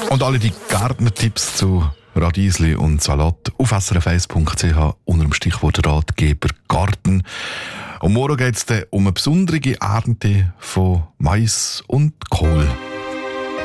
Und alle die Gärtnertipps zu Radiesli und Salat auf srf1.ch unter dem Stichwort Ratgeber Garten. Und morgen geht es dann um eine besondere Ernte von Mais und Kohl.